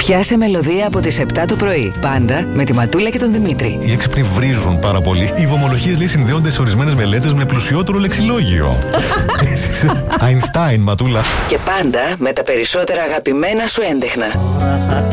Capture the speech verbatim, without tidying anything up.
Πιάσε μελωδία από τις επτά το πρωί. Πάντα με τη Ματούλα και τον Δημήτρη. Οι έξυπνοι βρίζουν πάρα πολύ. Οι βομολογίες λέει συνδέονται σε ορισμένες μελέτες με πλουσιότερο λεξιλόγιο. Αϊνστάιν, Ματούλα. Και πάντα με τα περισσότερα αγαπημένα σου έντεχνα.